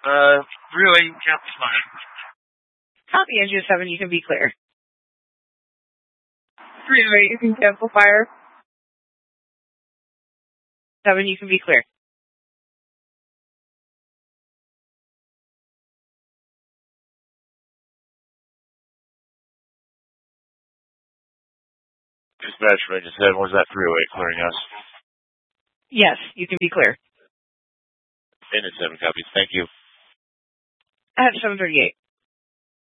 Really, Captain Fire. Copy, Engine 7, you can be clear. 308, you can cancel fire. 7, you can be clear. Dispatch, I just said, was that 308 clearing us? Yes, you can be clear. Engine 7 copies. Thank you. At 738.